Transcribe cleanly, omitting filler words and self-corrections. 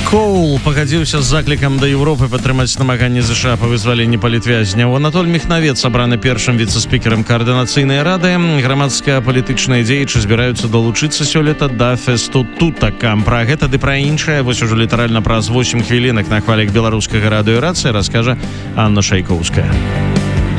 Коул пагадзіўся з заклікам да Еўропы падтрымаць намаганні ЗША па вызваленні палітвязняў. Анатоль Міхнавец абраны першым віцэ-спікерам каардынацыйнай рады. Грамадска-палітычныя дзеячы збіраюцца далучыцца сёлета да фэсту Тутака. Пра гэта ды пра іншае вось ужо літаральна праз 8 хвілінак на хвалях беларускага радыё «Рацыя» раскажа Анна Шайкоўская.